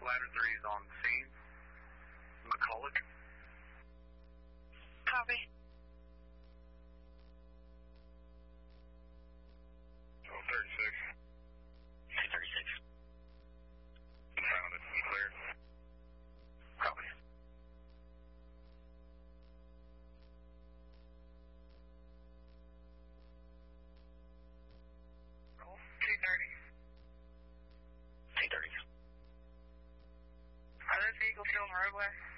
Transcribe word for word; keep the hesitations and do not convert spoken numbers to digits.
Ladder three is on scene. McCulloch. Copy. Oh, thirty-six. Hey, thirty-six. Found it. Be clear. Copy. Roll. two thirty. Hey, thirty. Are those vehicles still on the roadway?